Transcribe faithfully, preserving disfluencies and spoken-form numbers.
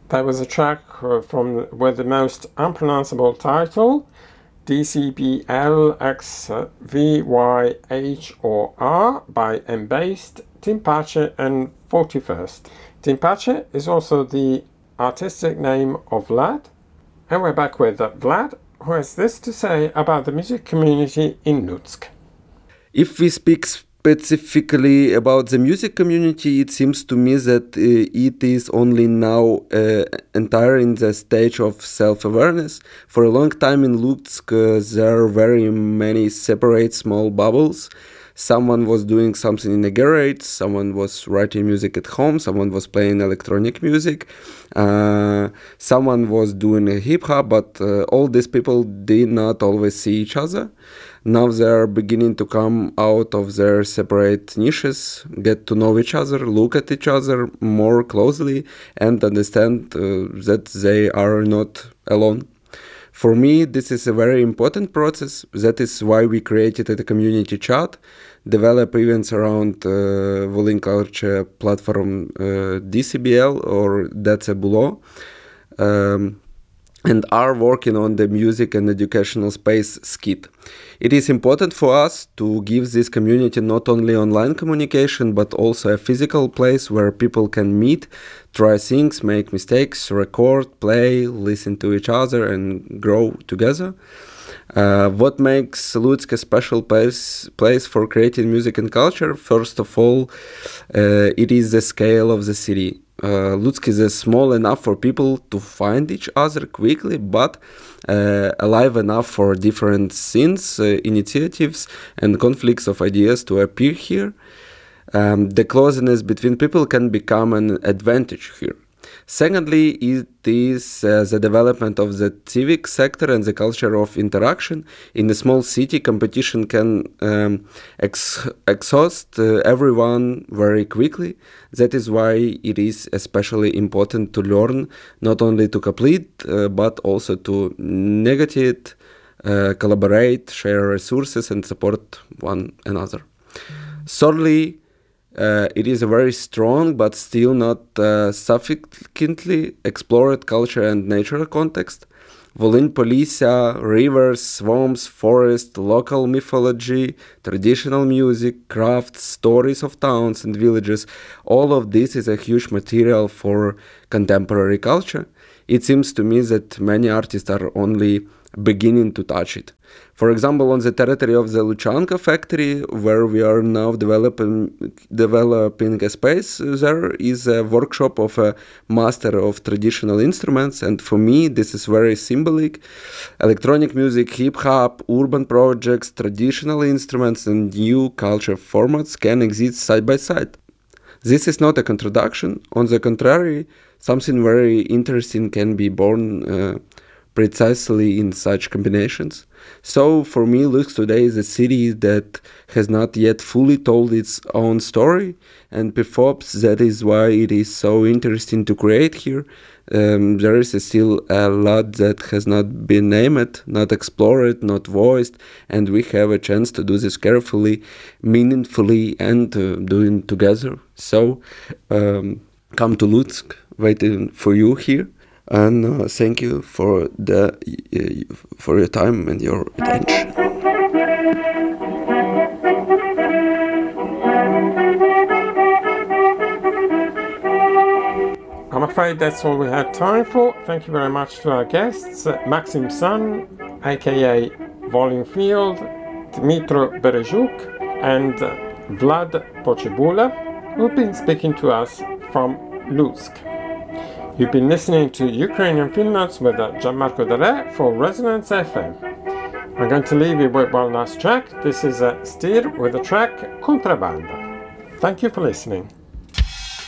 That was a track uh, from with the most unpronounceable title, D C B L X V Y H O R by Embased, Timpace and forty-first. Timpace is also the artistic name of Vlad. And we're back with uh, Vlad, who has this to say about the music community in Lutsk. If we speak specifically about the music community, it seems to me that uh, it is only now uh, entire in the stage of self-awareness. For a long time in Lutsk, uh, there are very many separate small bubbles. Someone was doing something in a garage, someone was writing music at home, someone was playing electronic music, uh, someone was doing a hip-hop, but uh, all these people did not always see each other. Now they are beginning to come out of their separate niches, get to know each other, look at each other more closely, and understand uh, that they are not alone. For me, this is a very important process. That is why we created a community chat, develop events around uh, Volyn culture platform uh, D C B L or That's a Bulo, um, and are working on the music and educational space Skit. It is important for us to give this community not only online communication, but also a physical place where people can meet, try things, make mistakes, record, play, listen to each other, and grow together. Uh, what makes Lutsk a special place, place for creating music and culture? First of all, uh, it is the scale of the city. Uh, Lutsk is uh, small enough for people to find each other quickly, but uh, alive enough for different scenes, uh, initiatives, and conflicts of ideas to appear here. Um, the closeness between people can become an advantage here. Secondly, it is uh, the development of the civic sector and the culture of interaction. In a small city, competition can um, ex- exhaust uh, everyone very quickly. That is why it is especially important to learn not only to complete, uh, but also to negotiate, uh, collaborate, share resources, and support one another. Thirdly, Uh, it is a very strong but still not uh, sufficiently explored culture and natural context. Volyn Polisia, rivers, swamps, forest, local mythology, traditional music, crafts, stories of towns and villages, all of this is a huge material for contemporary culture. It seems to me that many artists are only beginning to touch it. For example, on the territory of the Luchanka factory, where we are now developing developing a space, there is a workshop of a master of traditional instruments, and for me this is very symbolic. Electronic music, hip-hop, urban projects, traditional instruments, and new culture formats can exist side by side. This is not a contradiction. On the contrary, something very interesting can be born uh, precisely in such combinations. So for me, Lutsk today is a city that has not yet fully told its own story, and perhaps that is why it is so interesting to create here. Um, there is still a lot that has not been named, not explored, not voiced, and we have a chance to do this carefully, meaningfully, and uh, doing together. So um, come to Lutsk, waiting for you here. And uh, thank you for the uh, for your time and your attention. I'm afraid that's all we had time for. Thank you very much to our guests, uh, Maxim Sun, aka Volyn Field, Dmitro Berezhuk, and uh, Vlad Pochebula, who've been speaking to us from Lutsk. You've been listening to Ukrainian Film Notes with uh, Gianmarco Dare for Resonance F M. I'm going to leave you with one last track. This is uh, Steer with the track Contrabanda. Thank you for listening.